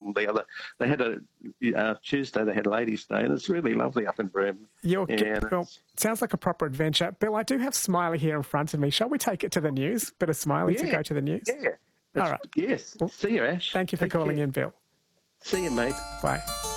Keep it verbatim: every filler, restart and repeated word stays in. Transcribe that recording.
the other. They had a uh, Tuesday. They had Ladies' Day, and it's really lovely up in Broome. You're, and well, sounds like a proper adventure. Bill, I do have Smiley here in front of me. Shall we take it to the news? Bit of Smiley yeah, to go to the news. Yeah. All right. Yes. Well, see you, Ash. Thank you for Take calling care. in, Bill. See you, mate. Bye.